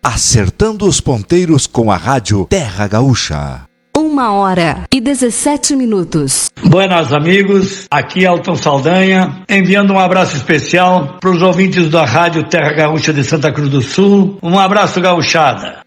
Acertando os ponteiros com a Rádio Terra Gaúcha. 1h17. Buenas amigos, aqui é Elton Saldanha, enviando um abraço especial para os ouvintes da Rádio Terra Gaúcha de Santa Cruz do Sul. Um abraço, gauchada.